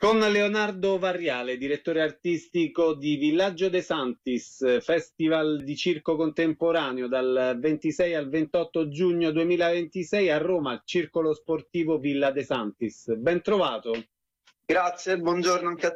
Con Leonardo Varriale, direttore artistico di Villaggio De Santis, festival di circo contemporaneo dal 26 al 28 giugno 2026 a Roma, al Circolo Sportivo Villa De Santis. Ben trovato. Grazie, buongiorno anche a